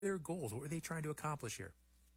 their goals? What were they trying to accomplish here?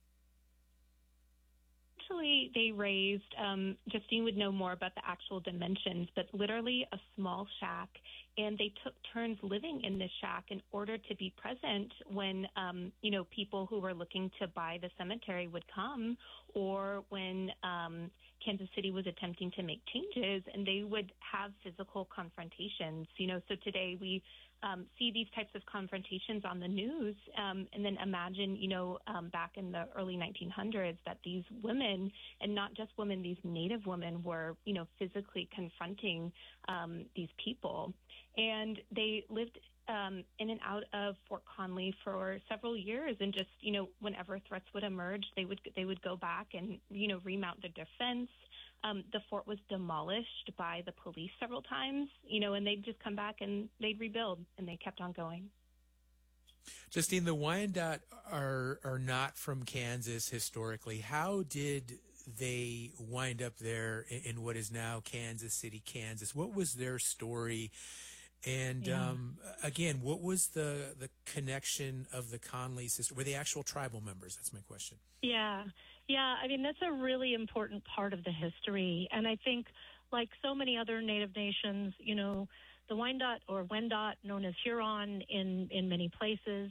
Actually, they raised, Justine would know more about the actual dimensions, but literally a small shack. And they took turns living in this shack in order to be present when, people who were looking to buy the cemetery would come, or when Kansas City was attempting to make changes, and they would have physical confrontations. So today we see these types of confrontations on the news, and then imagine, back in the early 1900s that these women, and not just women, these Native women were, physically confronting these people. And they lived in and out of Fort Conley for several years, and just, whenever threats would emerge, they would go back and, remount the defense. The fort was demolished by the police several times, and they'd just come back and they'd rebuild, and they kept on going. Justine, the Wyandotte are not from Kansas historically. How did they wind up there in what is now Kansas City, Kansas? What was their story? And again, what was the connection of the Conley sisters? Were they actual tribal members? That's my question. Yeah. I mean, that's a really important part of the history. And I think, like so many other Native nations, the Wyandot or Wendat, known as Huron in many places,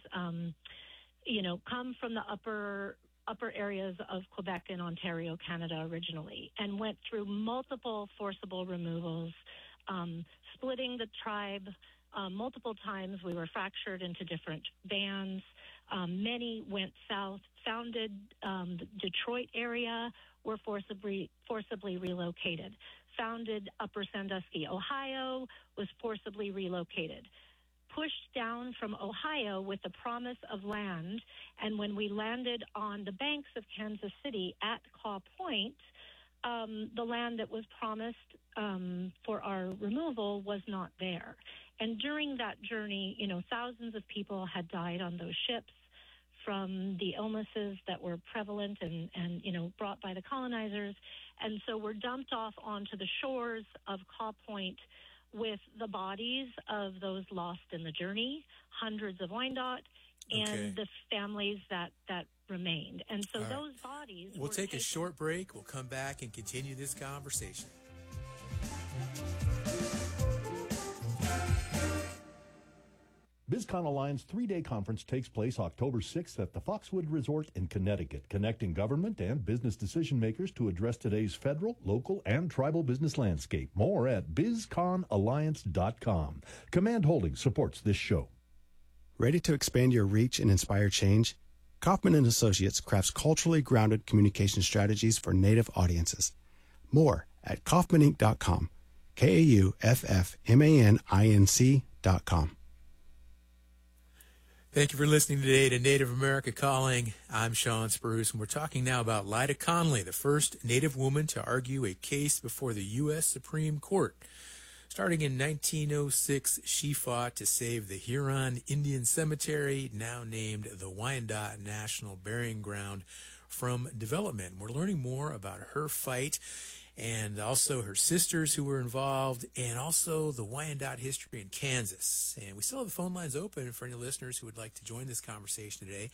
come from the upper areas of Quebec and Ontario, Canada originally, and went through multiple forcible removals, splitting the tribe multiple times. We were fractured into different bands. Many went south, founded the Detroit area, were forcibly relocated. Founded Upper Sandusky, Ohio, was forcibly relocated. Pushed down from Ohio with the promise of land, and when we landed on the banks of Kansas City at Claw Point, the land that was promised for our removal was not there. And during that journey, thousands of people had died on those ships from the illnesses that were prevalent and brought by the colonizers. And so we're dumped off onto the shores of Claw Point with the bodies of those lost in the journey, hundreds of Wyandot, and the families that remained. And so those bodies We'll take a short break. We'll come back and continue this conversation. BizCon Alliance 3-day conference takes place October 6th at the Foxwood Resort in Connecticut, connecting government and business decision makers to address today's federal, local, and tribal business landscape. More at bizconalliance.com. Command Holdings supports this show. Ready to expand your reach and inspire change? Kaufman & Associates crafts culturally grounded communication strategies for Native audiences. More at kaufmaninc.com. KAUFFMANINC.com. Thank you for listening today to Native America Calling. I'm Sean Spruce, and we're talking now about Lida Conley, the first Native woman to argue a case before the U.S. Supreme Court. Starting in 1906, she fought to save the Huron Indian Cemetery, now named the Wyandot National Burying Ground, from development. We're learning more about her fight and also her sisters who were involved, and also the Wyandot history in Kansas. And we still have the phone lines open for any listeners who would like to join this conversation today,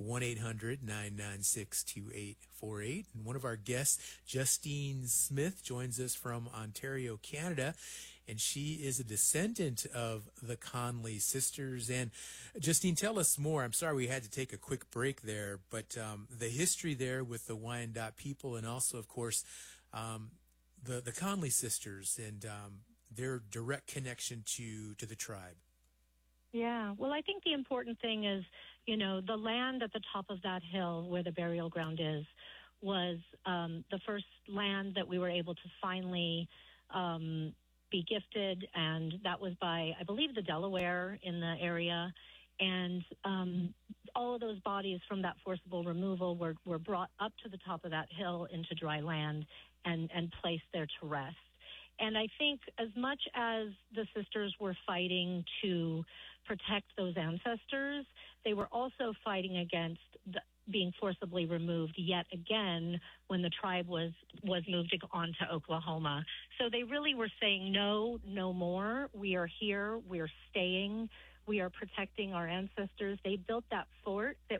1-800-996-2848. And one of our guests, Justine Smith, joins us from Ontario, Canada, and she is a descendant of the Conley sisters. And Justine, tell us more. I'm sorry we had to take a quick break there, but the history there with the Wyandot people, and also, of course, the Conley sisters and their direct connection to the tribe. Yeah, well, I think the important thing is, the land at the top of that hill where the burial ground is was the first land that we were able to finally be gifted, and that was by, I believe, the Delaware in the area. And all of those bodies from that forcible removal were brought up to the top of that hill into dry land and placed there to rest. And I think as much as the sisters were fighting to protect those ancestors, they were also fighting against being forcibly removed yet again when the tribe was moved on to Oklahoma. So they really were saying, no more. We are here. We're staying. we are protecting our ancestors. They built that fort that